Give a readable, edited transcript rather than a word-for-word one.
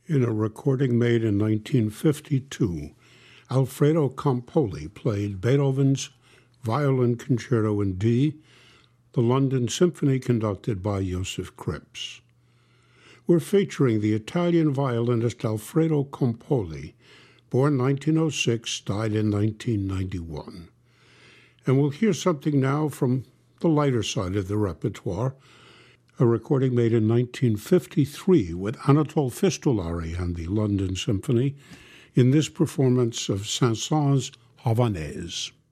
In a recording made in 1952, Alfredo Campoli played Beethoven's Violin Concerto in D, the London Symphony conducted by Joseph Krips. We're featuring the Italian violinist Alfredo Campoli, born 1906, died in 1991. And we'll hear something now from the lighter side of the repertoire, a recording made in 1953 with Anatole Fistulari and the London Symphony in this performance of Saint-Saëns' Havanaise.